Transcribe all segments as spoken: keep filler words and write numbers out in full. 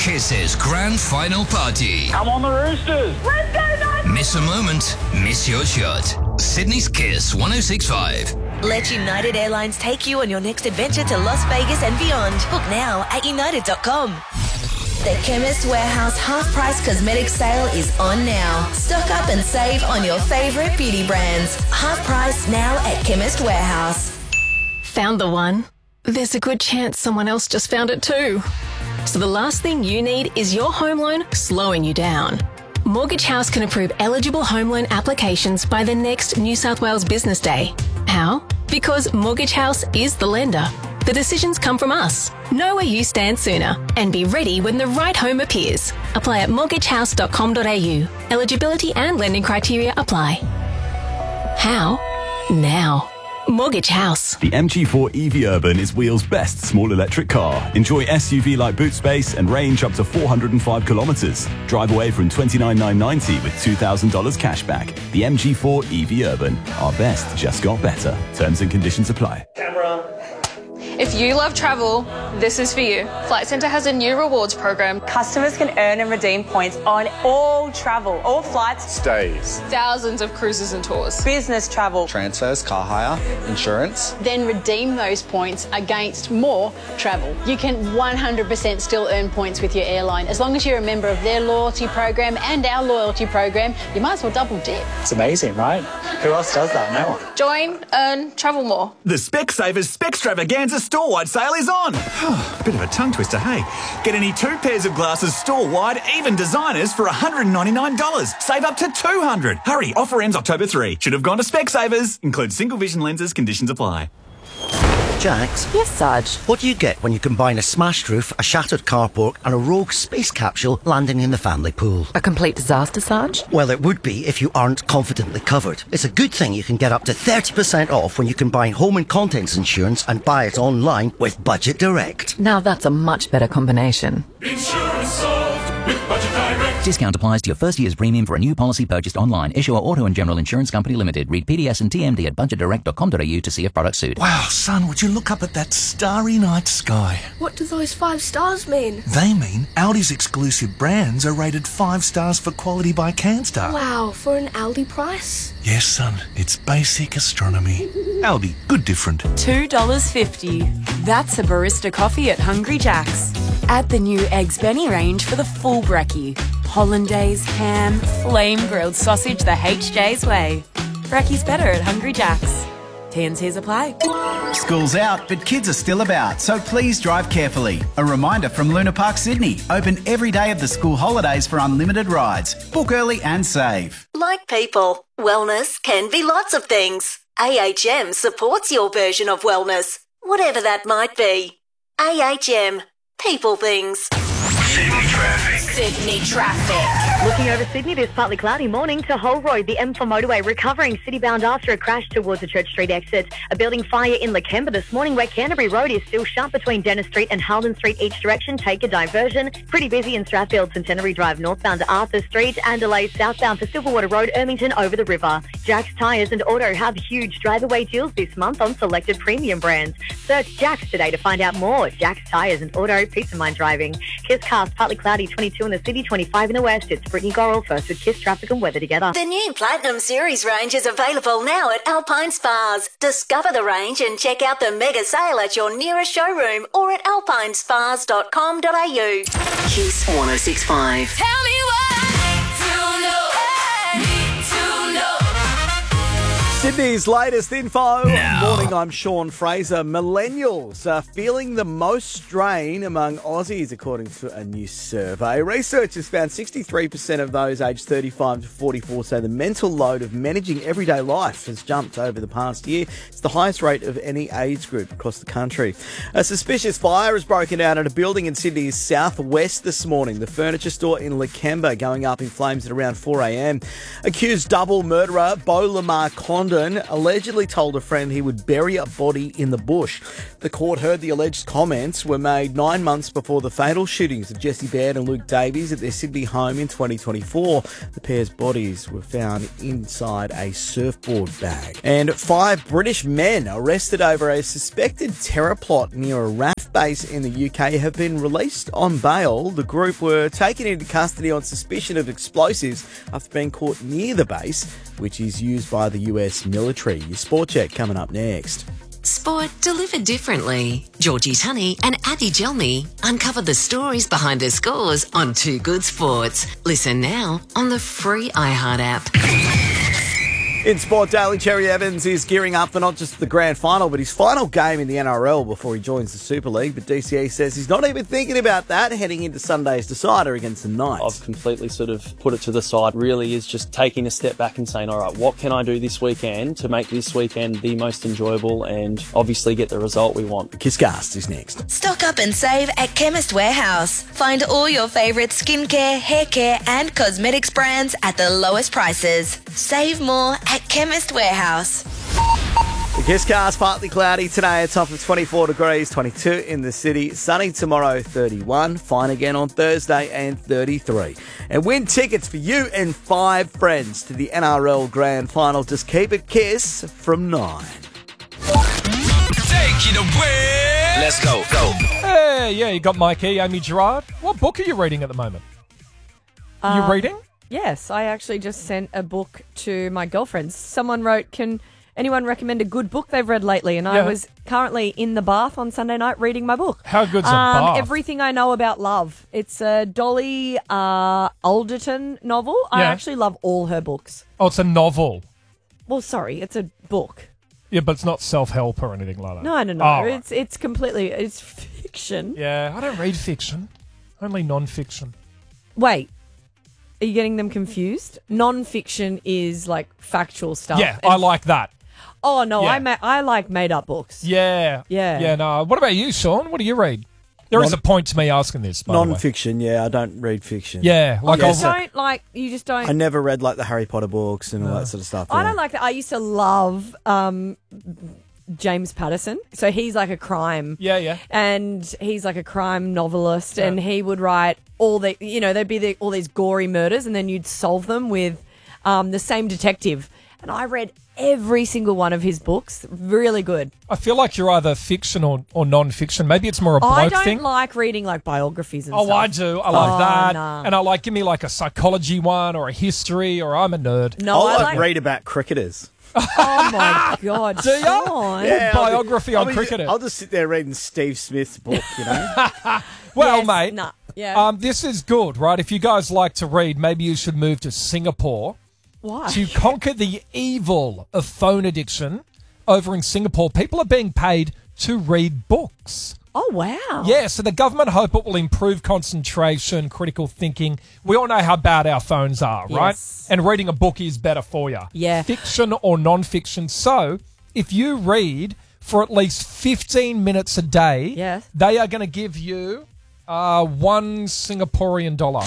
Kiss's grand final party. Come on the Roosters. Let's go, guys. Miss a moment, miss your shot. Sydney's Kiss one oh six point five. Let United Airlines take you on your next adventure to Las Vegas and beyond. Book now at united dot com. The Chemist Warehouse half-price cosmetic sale is on now. Stock up and save on your favourite beauty brands. Half price now at Chemist Warehouse. Found the one? There's a good chance someone else just found it too. So the last thing you need is your home loan slowing you down. Mortgage House can approve eligible home loan applications by the next New South Wales Business Day. How? Because Mortgage House is the lender. The decisions come from us. Know where you stand sooner and be ready when the right home appears. Apply at mortgage house dot com dot a u. Eligibility and lending criteria apply. How? Now. Mortgage House. The M G four E V Urban is Wheel's best small electric car. Enjoy S U V-like boot space and range up to four hundred five kilometres. Drive away from twenty-nine thousand nine hundred ninety with two thousand dollars cash back. The M G four E V Urban. Our best just got better. Terms and conditions apply. Camera. If you love travel, this is for you. Flight Centre has a new rewards program. Customers can earn and redeem points on all travel, all flights, Stays. Thousands of cruises and tours. business travel, transfers, car hire, insurance. Then redeem those points against more travel. You can one hundred percent still earn points with your airline. As long as you're a member of their loyalty program and our loyalty program, you might as well double dip. It's amazing, right? Who else does that? No one. Join, earn, travel more. The Specsavers Specstravaganza store-wide sale is on. Bit of a tongue twister, hey? Get any two pairs of glasses store-wide, even designers, for one hundred ninety-nine dollars. Save up to two hundred dollars. Hurry, offer ends October third. Should have gone to Specsavers. Includes single vision lenses, conditions apply. Jax? Yes, Sarge? What do you get when you combine a smashed roof, a shattered carport and a rogue space capsule landing in the family pool? A complete disaster, Sarge? Well, it would be if you aren't confidently covered. It's a good thing you can get up to thirty percent off when you combine home and contents insurance and buy it online with Budget Direct. Now that's a much better combination. Insurance solved with Budget Direct. Discount applies to your first year's premium for a new policy purchased online. Issuer Auto and General Insurance Company Limited. Read P D S and T M D at budget direct dot com dot a u to see if products suit. Wow, son, would you look up at that starry night sky? What do those five stars mean? They mean Audi's exclusive brands are rated five stars for quality by CanStar. Wow, for an Aldi price? Yes, son, it's basic astronomy. Aldi, good different. two dollars fifty. That's a barista coffee at Hungry Jack's. Add the new Eggs Benny range for the full brekkie. Hollandaise, ham, flame-grilled sausage the H J's way. Brekkie's better at Hungry Jack's. T and C's apply. School's out, but kids are still about, so please drive carefully. A reminder from Luna Park Sydney. Open every day of the school holidays for unlimited rides. Book early and save. Like people, wellness can be lots of things. A H M supports your version of wellness, whatever that might be. A H M. People things. Sydney traffic. Sydney traffic. Looking over Sydney, this partly cloudy morning to Hull Road, the M four motorway recovering city-bound after a crash towards the Church Street exit. A building fire in Lakemba this morning where Canterbury Road is still shut between Dennis Street and Halden Street each direction. Take a diversion. Pretty busy in Strathfield, Centenary Drive northbound to Arthur Street and delays southbound to Silverwater Road, Ermington over the river. Jack's Tyres and Auto have huge drive-away deals this month on selected premium brands. Search Jack's today to find out more. Jack's Tyres and Auto, peace of mind driving. Kiss Cast, partly cloudy, twenty-two in the city, twenty-five in the west. It's Brittany Gorrell, first with Kiss Traffic and Weather together. The new Platinum Series range is available now at Alpine Spas. Discover the range and check out the mega sale at your nearest showroom or at alpine spas dot com dot a u. Kiss one oh six point five. Tell me what to know. Need to know. Sydney's latest info. Now. Morning, I'm Sean Fraser. Millennials are feeling the most strain among Aussies, according to a new survey. Researchers found sixty-three percent of those aged thirty-five to forty-four say the mental load of managing everyday life has jumped over the past year. It's the highest rate of any age group across the country. A suspicious fire has broken out at a building in Sydney's southwest this morning. The furniture store in Lakemba going up in flames at around four a.m. Accused double murderer Beau Lamar Condon allegedly told a friend he would bury a body in the bush. The court heard the alleged comments were made nine months before the fatal shootings of Jesse Baird and Luke Davies at their Sydney home in twenty twenty-four. The pair's bodies were found inside a surfboard bag. And five British men arrested over a suspected terror plot near a RAAF base in the U K have been released on bail. The group were taken into custody on suspicion of explosives after being caught near the base, which is used by the U S military. Your Sport Check coming up next. Sport delivered differently. Georgie Tunney and Abby Gelmy uncover the stories behind the scores on Two Good Sports. Listen now on the free iHeart app. In Sport Daily, Cherry Evans is gearing up for not just the grand final, but his final game in the N R L before he joins the Super League. But D C E says he's not even thinking about that heading into Sunday's decider against the Knights. I've completely sort of put it to the side. Really is just taking a step back and saying, all right, what can I do this weekend to make this weekend the most enjoyable and obviously get the result we want? Kisscast is next. Stock up and save at Chemist Warehouse. Find all your favourite skincare, hair care and cosmetics brands at the lowest prices. Save more at Chemist Warehouse. The Kisscast, partly cloudy today, a top of twenty-four degrees, twenty-two in the city. Sunny tomorrow, thirty-one. Fine again on Thursday and thirty-three. And win tickets for you and five friends to the N R L Grand Final. Just keep it Kiss from nine. Take it away. Let's go, go. Hey, yeah, you got Mikey, Amy Gerard. What book are you reading at the moment? Are you Um, reading? Yes, I actually just sent a book to my girlfriends. Someone wrote, can anyone recommend a good book they've read lately? And I Yeah. was currently in the bath on Sunday night reading my book. How good's a um, bath? Everything I Know About Love. It's a Dolly uh, Alderton novel. I Yeah. actually love all her books. Oh, it's a novel. Well, sorry, it's a book. Yeah, but it's not self-help or anything like that. No, no, no. Oh, right. It's it's completely, it's fiction. Yeah, I don't read fiction. Only non-fiction. Wait. Are you getting them confused? Non-fiction is like factual stuff. Yeah, and- I like that. Oh no, Yeah. I ma- I like made-up books. Yeah. Yeah. Yeah, no. What about you, Sean? What do you read? There is Non- a point to me asking this, by the way. Non-fiction, yeah, I don't read fiction. Yeah, like you I'll- just don't like. You just don't. I never read like the Harry Potter books and all that sort of stuff. I yeah. don't like that. I used to love um, James Patterson. So he's like a crime. Yeah, yeah. And he's like a crime novelist, and he would write all the, you know, there'd be the, all these gory murders, and then you'd solve them with um, the same detective. And I read every single one of his books. Really good. I feel like you're either fiction or, or non-fiction. Maybe it's more a bloke I don't thing. like reading like biographies and Oh, stuff. I do. I like Oh, that. nah. And I like, give me like a psychology one or a history, or I'm a nerd. No, I I like like- read about cricketers. Oh my God, Do ya? Sean. Yeah. biography I'll on be- cricketers. I'll just sit there reading Steve Smith's book, you know. Well, Yes, mate, nah, yeah. um, this is good, right? If you guys like to read, maybe you should move to Singapore Why? to conquer the evil of phone addiction. Over in Singapore, people are being paid to read books. Oh, wow. Yeah, so the government hope it will improve concentration, critical thinking. We all know how bad our phones are, right? Yes. And reading a book is better for you. Yeah. Fiction or non-fiction. So if you read for at least fifteen minutes a day, Yes. they are going to give you uh, one Singaporean dollar.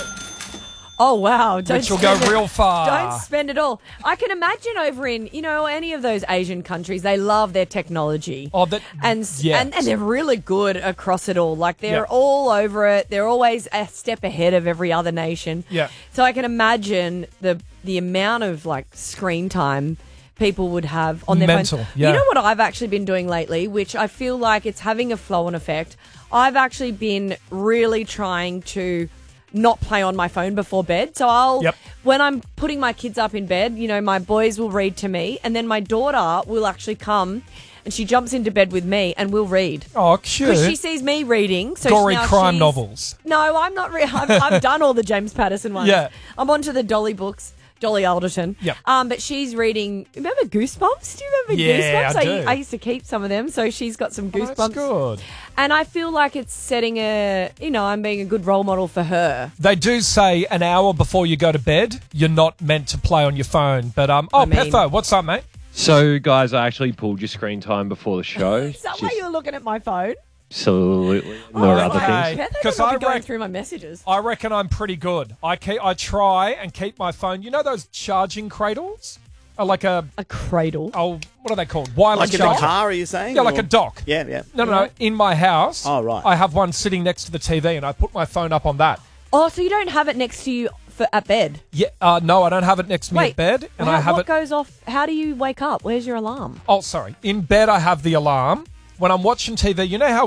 Oh, wow. Don't Which will go spend it- real far. Don't spend it all. I can imagine over in, you know, any of those Asian countries, they love their technology. Oh, that, and, s- yeah. and and they're really good across it all. Like, they're Yeah. all over it. They're always a step ahead of every other nation. Yeah. So I can imagine the the amount of, like, screen time people would have on their Mental, phones. yeah. You know what I've actually been doing lately, which I feel like it's having a flow-on effect? I've actually been really trying to not play on my phone before bed. So I'll, Yep. when I'm putting my kids up in bed, you know, my boys will read to me, and then my daughter will actually come and she jumps into bed with me and we'll read. Oh, cute. Because she sees me reading. So Gory now crime she's- novels. No, I'm not. Re- I've, I've done all the James Patterson ones. Yeah. I'm onto the Dolly books. Dolly Alderton. Yep. Um, but she's reading. Remember Goosebumps? Do you remember Yeah, Goosebumps? I I, do. I used to keep some of them, so she's got some Oh, Goosebumps. that's good. And I feel like it's setting a. You know, I'm being a good role model for her. They do say an hour before you go to bed, you're not meant to play on your phone. But, um, oh, I mean- Petho, what's up, mate? So, guys, I actually pulled your screen time before the show. Is that why Just- you were looking at my phone? Absolutely. There are other okay. things. Because I've I been going reckon, through my messages. I reckon I'm pretty good. I keep, I try and keep my phone. You know those charging cradles? Or like a a cradle. Oh, what are they called? Wireless Like in the dock? car, are you saying? Yeah, like or- a dock. Yeah, yeah. No, no, no. In my house, Oh, right. I have one sitting next to the T V, and I put my phone up on that. Oh, so you don't have it next to you for at bed? Yeah, uh, no, I don't have it next to me Wait, at bed, and how- I have what it. goes off? How do you wake up? Where's your alarm? Oh, sorry. In bed, I have the alarm. When I'm watching T V, you know how we all just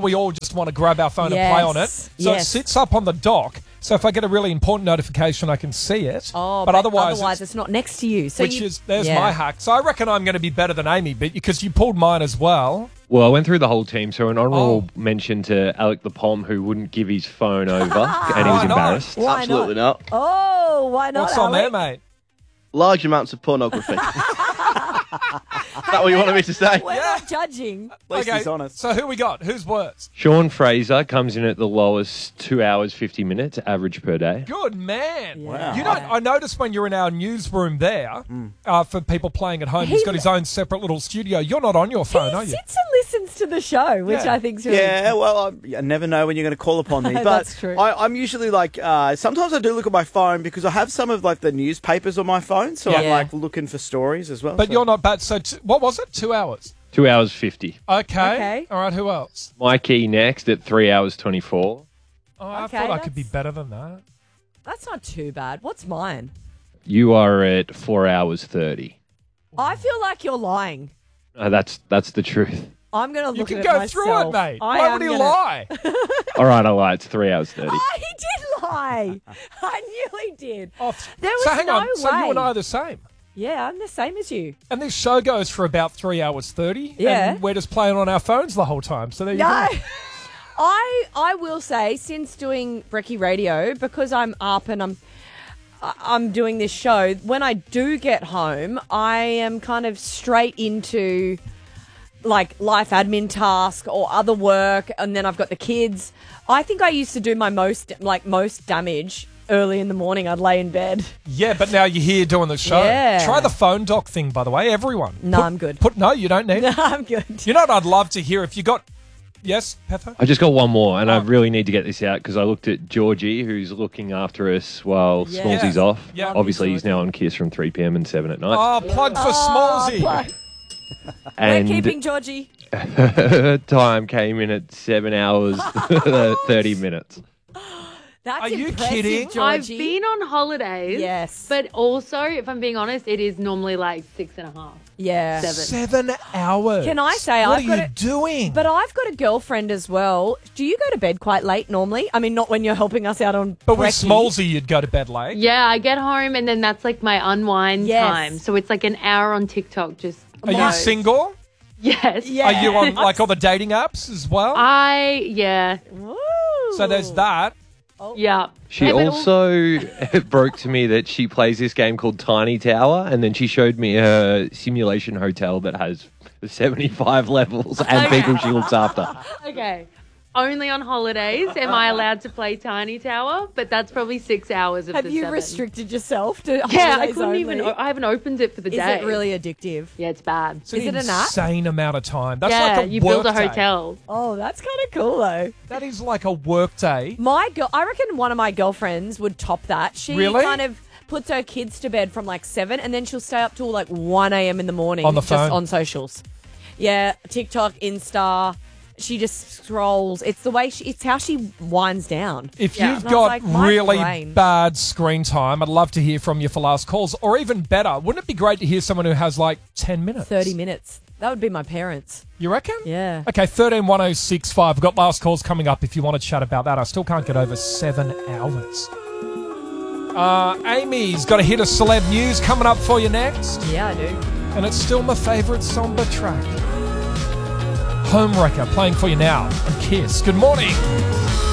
to want to grab our phone Yes. and play on it. So Yes. it sits up on the dock. So if I get a really important notification, I can see it. Oh, but, otherwise, otherwise it's, not next to you. So which you, is there's yeah. my hack. So I reckon I'm going to be better than Amy, but because you pulled mine as well. Well, I went through the whole team, so an honourable Oh. mention to Alec the Pom, who wouldn't give his phone over, and he was Why not? embarrassed. Why Absolutely not. Oh, why not? What's on there, Alec? mate? Large amounts of pornography. Is that what you wanted me to say? We're not judging. At least Okay, he's honest. so who we got? Who's worse? Sean Fraser comes in at the lowest two hours, fifty minutes average per day. Good man. Wow. You know, I noticed when you're in our newsroom there, uh, for people playing at home, He- he's got his own separate little studio. You're not on your phone, are He you? sits and listens to the show, which Yeah. I think's really Yeah, well, I, I never know when you're going to call upon me. But That's true. I, I'm usually like, uh, sometimes I do look at my phone because I have some of like the newspapers on my phone, so I'm Yeah. like looking for stories as well. But so. you're not bad. So t- what was it? Two hours. Two hours, fifty. Okay. Okay. All right. Who else? Mikey next at three hours, twenty-four. Oh, I Okay, thought I could be that's- better than that. That's not too bad. What's mine? You are at four hours, thirty. I feel like you're lying. Uh, that's that's the truth. I'm going to You look can at go it myself. through it, mate. I Why am would he gonna- lie? All right, I lie. It's three hours, thirty. Oh, he did lie. I knew he did. Oh, There was so hang no on. way. So you and I are the same. Yeah, I'm the same as you. And this show goes for about three hours thirty. Yeah. And we're just playing on our phones the whole time. So there you No. go. I I will say, since doing Brekkie Radio, because I'm up and I'm I- I'm doing this show, when I do get home, I am kind of straight into like life admin task or other work, and then I've got the kids. I think I used to do my most like most damage early in the morning. I'd lay in bed. Yeah, but now you're here doing the show. Yeah. Try the phone doc thing, by the way, everyone. No, Put- I'm good. Put no, you don't need No, it. I'm good. You know what I'd love to hear if you got. Yes, Pepper. I just got one more, and I Oh. really need to get this out because I looked at Georgie, who's looking after us while Yeah. Smallsy's Yeah. off. Yeah. Obviously, he's now on Kiss from three p.m. and seven at night. Oh, plug for Oh, Smallsy. plug. and We're keeping Georgie. her time came in at seven hours, thirty minutes. That's Are you impressive, kidding? Georgie. I've been on holidays. Yes. But also, if I'm being honest, it is normally like six and a half. Yeah. Seven. Seven hours. Can I say what I've are got you a- doing? But I've got a girlfriend as well. Do you go to bed quite late normally? I mean, not when you're helping us out on But with Brekkie. Smallsy, you'd go to bed late. Yeah, I get home and then that's like my unwind Yes. time. So it's like an hour on TikTok just. Are you No. single? Yes. Yeah. Are you on like all the dating apps as well? I, yeah. Woo. so there's that. Yeah. She Yeah, but also broke to me that she plays this game called Tiny Tower, and then she showed me a simulation hotel that has seventy-five levels and Okay. people she looks after. Okay. Only on holidays am I allowed to play Tiny Tower, but that's probably six hours of Have the you seven. restricted yourself to Yeah, I holidays couldn't only? even. I haven't opened it for the Is day. it really addictive? Yeah, it's bad. It's an Is it an app? insane amount of time. That's yeah, like a you build a work day. hotel. Oh, that's kind of cool though. That is like a work day. My girl, I reckon one of my girlfriends would top that. She Really? kind of puts her kids to bed from like seven, and then she'll stay up till like one a.m. in the morning On the just phone? on socials. Yeah, TikTok, Insta. She just scrolls. It's the way she. It's how she winds down. If Yeah. you've And I was got like, my really brain. bad screen time, I'd love to hear from you for last calls. Or even better, wouldn't it be great to hear someone who has like ten minutes? thirty minutes. That would be my parents. You reckon? Yeah. Okay, thirteen one oh six five. We've got last calls coming up if you want to chat about that. I still can't get over seven hours. Uh, Amy's got a hit of celeb news coming up for you next. Yeah, I do. And it's still my favourite somber track. Homewrecker playing for you now on Kiss. Good morning.